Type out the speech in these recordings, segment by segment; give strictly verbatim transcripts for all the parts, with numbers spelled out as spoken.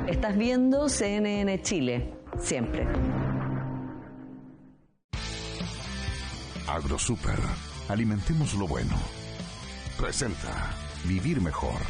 Estás viendo C N N Chile, siempre. AgroSuper, alimentemos lo bueno. Presenta Vivir Mejor.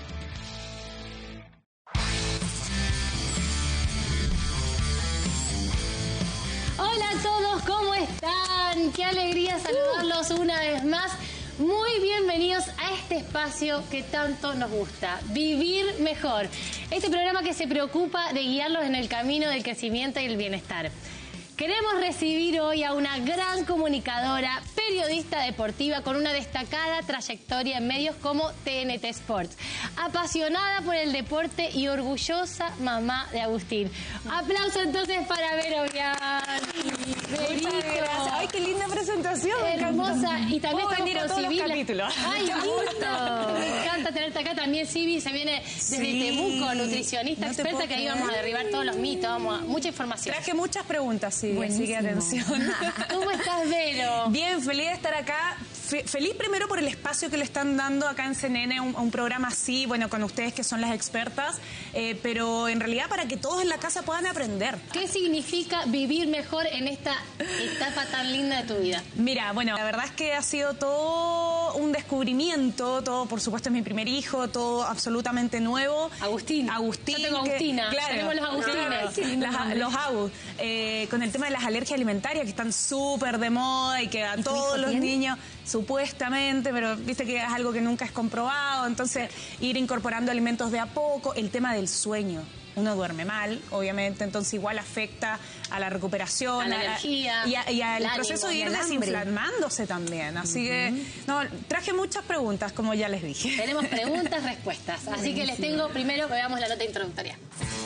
Hola a todos, ¿cómo están? Qué alegría saludarlos una vez más. Muy bienvenidos a este espacio que tanto nos gusta, Vivir Mejor. Este programa que se preocupa de guiarlos en el camino del crecimiento y el bienestar. Queremos recibir hoy a una gran comunicadora, periodista deportiva con una destacada trayectoria en medios como T N T Sports. Apasionada por el deporte y orgullosa mamá de Agustín. Aplauso entonces para Vero Bianchi. Muchas gracias. Ay, qué linda presentación. Hermosa. Y también puedo venir a todos Sibi, los capítulos. Ay, lindo. Me encanta tenerte acá. También Sibi se viene desde Sí. Temuco, nutricionista, No te experta, puedo que ahí creer. vamos a derribar todos los mitos, vamos a, mucha información. Traje muchas preguntas, sí, así que atención. ¿Cómo estás, Vero? Bien, feliz de estar acá. Fe- feliz primero por el espacio que le están dando acá en C N N, un, un programa así, bueno, con ustedes que son las expertas, eh, pero en realidad para que todos en la casa puedan aprender. ¿Qué significa vivir mejor en esta etapa tan linda de tu vida? Mira, bueno, la verdad es que ha sido todo un descubrimiento, todo, por supuesto, es mi primer hijo, todo absolutamente nuevo. Agustín. Agustín. Yo tengo que- Agustina. claro. Tenemos los Agustines. Claro, Qué lindo las- nombre. los Agus. Eh, con el tema de las alergias alimentarias que están súper de moda y que a tu todos hijo los tiene? niños, supuestamente, pero viste que es algo que nunca es comprobado, entonces ir incorporando alimentos de a poco, el tema del sueño. Uno duerme mal, obviamente, entonces igual afecta a la recuperación, A la energía, y, a- y al el ánimo, proceso de y ir al hambre. desinflamándose también. Así que, no, traje muchas preguntas, como ya les dije. Tenemos preguntas, respuestas. Así que les tengo primero que veamos la nota introductoria.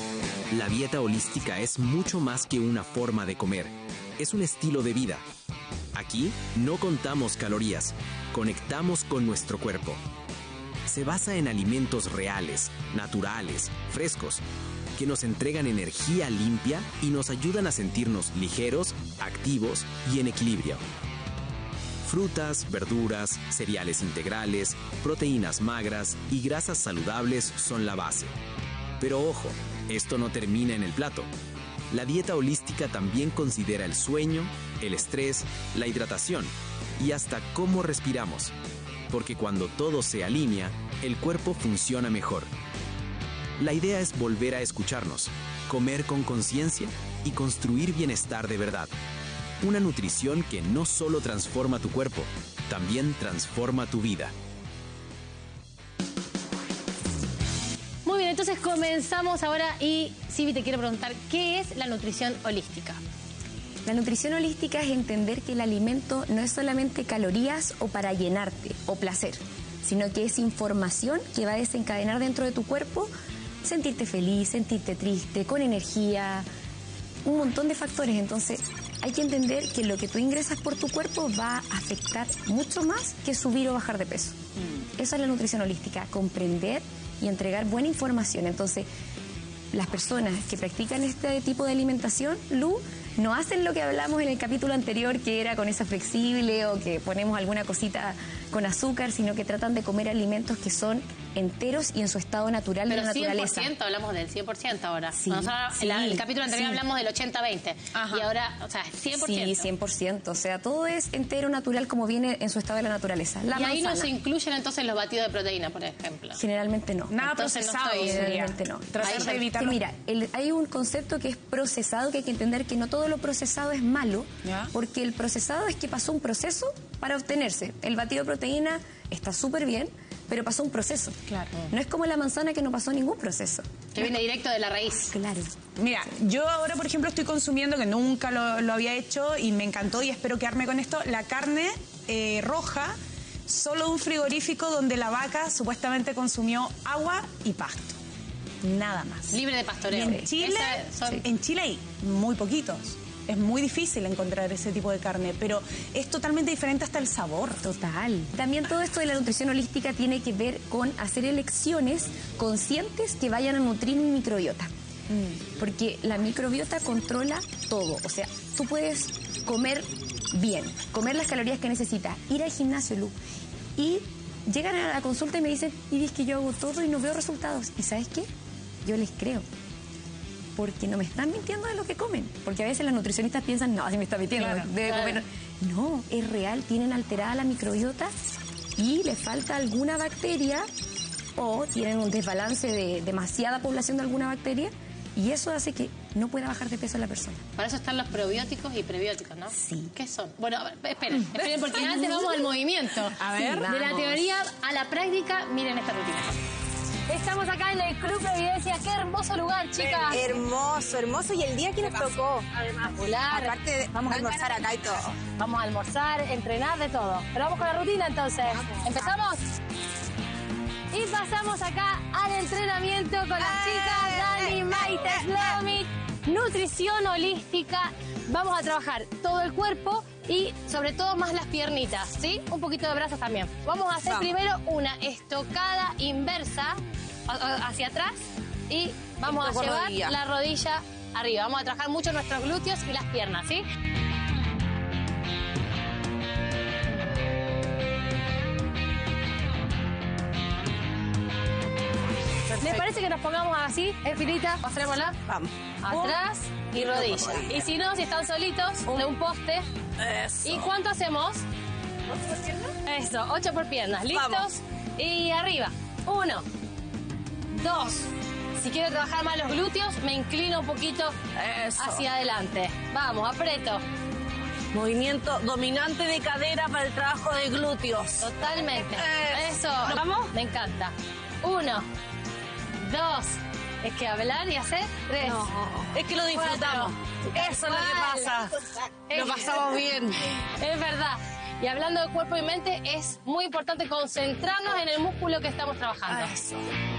La dieta holística es mucho más que una forma de comer. Es un estilo de vida. Aquí no contamos calorías, conectamos con nuestro cuerpo. Se basa en alimentos reales, naturales, frescos, que nos entregan energía limpia y nos ayudan a sentirnos ligeros, activos y en equilibrio. Frutas, verduras, cereales integrales, proteínas magras y grasas saludables son la base. Pero ojo, esto no termina en el plato. La dieta holística también considera el sueño, el estrés, la hidratación y hasta cómo respiramos. Porque cuando todo se alinea, el cuerpo funciona mejor. La idea es volver a escucharnos, comer con conciencia y construir bienestar de verdad. Una nutrición que no solo transforma tu cuerpo, también transforma tu vida. Muy bien, entonces comenzamos ahora y Sibi, te quiero preguntar, ¿qué es la nutrición holística? La nutrición holística es entender que el alimento no es solamente calorías o para llenarte o placer, sino que es información que va a desencadenar dentro de tu cuerpo sentirte feliz, sentirte triste, con energía, un montón de factores. Entonces hay que entender que lo que tú ingresas por tu cuerpo va a afectar mucho más que subir o bajar de peso. Mm. Eso es la nutrición holística, comprender y entregar buena información. Entonces las personas que practican este tipo de alimentación, Lu, no hacen lo que hablamos en el capítulo anterior, que era con esa flexible o que ponemos alguna cosita con azúcar, sino que tratan de comer alimentos que son enteros y en su estado natural Pero de la cien por naturaleza. ciento, hablamos del cien por ciento ahora. Sí, Nosotros, sí, en el capítulo anterior sí. hablamos del ochenta veinte. Ajá. Y ahora, o sea, cien por ciento. Sí, cien por ciento. O sea, todo es entero, natural, como viene en su estado de la naturaleza. La y ahí no manzana, se incluyen entonces los batidos de proteína, por ejemplo. generalmente no. Nada Entonces no procesado, estoy- sería. Generalmente no. Tratar Ahí de ya- evitar. Que mira, el- hay un concepto que es procesado, que hay que entender que no todo lo procesado es malo, Ya. porque el procesado es que pasó un proceso para obtenerse. El batido de proteína está súper bien, pero pasó un proceso. Claro. No es como la manzana que no pasó ningún proceso. Que viene directo de la raíz. Claro. Mira, yo ahora, por ejemplo, estoy consumiendo, que nunca lo, lo había hecho y me encantó y espero quedarme con esto, la carne eh, roja, solo de un frigorífico donde la vaca supuestamente consumió agua y pasto. Nada más. Libre de pastoreo. En Chile, Esa son- en Chile hay muy poquitos. Es muy difícil encontrar ese tipo de carne, pero es totalmente diferente hasta el sabor. Total. También todo esto de la nutrición holística tiene que ver con hacer elecciones conscientes que vayan a nutrir mi microbiota. Mm. Porque la microbiota controla todo. O sea, tú puedes comer bien, comer las calorías que necesitas, ir al gimnasio, Lu, y llegan a la consulta y me dicen, y es que yo hago todo y no veo resultados. ¿Y sabes qué? Yo les creo. porque no me están mintiendo de lo que comen. Porque a veces las nutricionistas piensan, no, si me está mintiendo, Claro, debe claro. comer. No, es real, tienen alterada la microbiota y les falta alguna bacteria o tienen un desbalance de demasiada población de alguna bacteria y eso hace que no pueda bajar de peso la persona. Para eso están los probióticos y prebióticos, ¿no? Sí. ¿Qué son? Bueno, esperen, esperen, porque antes vamos al movimiento. A ver. De la Vamos. teoría a la práctica, miren esta rutina. Estamos acá en el Club Providencia. Qué hermoso lugar, chicas. Hermoso, hermoso. Y el día que nos tocó. Espectacular. Aparte, de- vamos a almorzar acá y todo. Vamos a almorzar, entrenar, de todo. Pero vamos con la rutina entonces. ¿Empezamos? Y pasamos acá al entrenamiento con las chicas Dani, Maite, Slomit, nutrición holística. Vamos a trabajar todo el cuerpo y sobre todo más las piernitas, ¿sí? Un poquito de brazos también. Vamos a hacer Vamos. primero una estocada inversa a- a- hacia atrás y vamos Esto a por llevar rodilla. la rodilla arriba. Vamos a trabajar mucho nuestros glúteos y las piernas, ¿sí? ¿Les parece que nos pongamos así, en filita? Pasémosla. Vamos. Atrás y rodilla. Y si no, si están solitos, de un poste. Eso. ¿Y cuánto hacemos? ¿Ocho por piernas? Eso, ocho por piernas. ¿Listos? Vamos. Y arriba. Uno. Dos. Si quiero trabajar más los glúteos, me inclino un poquito Eso. hacia adelante. Vamos, aprieto. Movimiento dominante de cadera para el trabajo de glúteos. Totalmente. Eso. Eso. ¿Vamos? Me encanta. Uno. Dos. Es que hablar y hacer. Tres. Es que lo disfrutamos. Eso es lo que pasa. Lo pasamos bien. Es verdad. Y hablando de cuerpo y mente, es muy importante concentrarnos en el músculo que estamos trabajando. Eso.